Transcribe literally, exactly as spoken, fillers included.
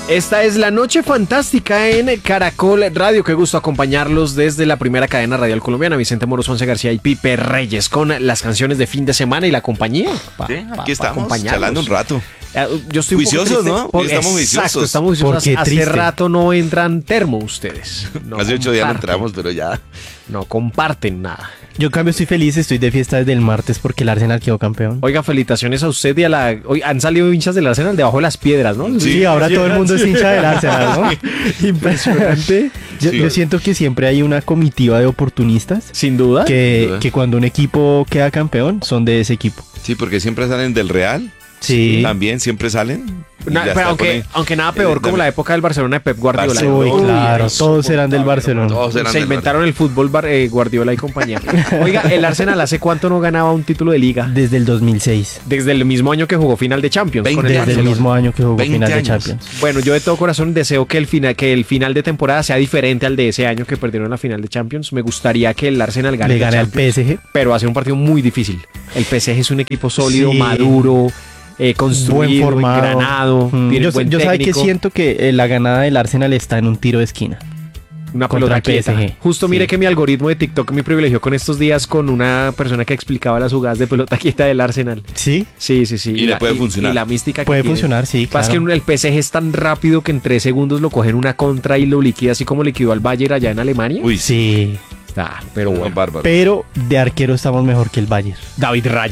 Esta es la noche fantástica en Caracol Radio. Qué gusto acompañarlos desde la primera cadena radial colombiana. Vicente Moroz, Once García y Pipe Reyes con las canciones de fin de semana y la compañía. Pa, sí, aquí pa, estamos pa charlando un rato. Yo estoy juiciosos, ¿no? Porque estamos juiciosos. Exacto, estamos juiciosos. Hace triste. rato no entran termo ustedes. No Hace ocho días no entramos, pero ya. No comparten nada. Yo en cambio estoy feliz, estoy de fiesta desde el martes porque el Arsenal quedó campeón. Oiga, felicitaciones a usted y a la... Hoy han salido hinchas del Arsenal debajo de las piedras, ¿no? Sí, sí ahora sí, todo el mundo sí. es hincha del Arsenal, ¿no? Impresionante. Yo, sí. yo siento que siempre hay una comitiva de oportunistas. Sin duda. Que, Sin duda. que cuando un equipo queda campeón, son de ese equipo. Sí, porque siempre salen del Real. Sí. También siempre salen. Na, pero aunque, aunque nada peor como la época del Barcelona de Pep Guardiola. Barcelona, Uy, claro, Uy, todos eran del Barcelona. Todos eran Se del inventaron Barcelona. el fútbol bar, eh, Guardiola y compañía. Oiga, el Arsenal ¿hace cuánto no ganaba un título de liga? Desde el dos mil seis. Desde el mismo año que jugó final de Champions. veinte Con el Desde Barcelona. el mismo año que jugó final años. de Champions. Bueno, yo de todo corazón deseo que el, final, que el final de temporada sea diferente al de ese año que perdieron la final de Champions. Me gustaría que el Arsenal gane. Le gane al P S G. Pero hace un partido muy difícil. El P S G es un equipo sólido, Sí. maduro. Eh, construido, buen formado. engranado, Mm. tiene Yo, buen yo sabe que técnico, siento que eh, la ganada del Arsenal está en un tiro de esquina. una contra pelota el P S G. quieta. Justo mire Sí. que mi algoritmo de TikTok me privilegió con estos días con una persona que explicaba las jugadas de pelota quieta del Arsenal. ¿Sí? Sí, sí, sí. Y le la, puede funcionar. Y la mística que Puede tiene. funcionar, sí, Pasa claro. que el P S G es tan rápido que en tres segundos lo cogen una contra y lo liquida, así como liquidó al Bayern allá en Alemania. Uy, Sí. Está, pero no, bueno. bárbaro. Pero de arquero estamos mejor que el Bayern. David Raya.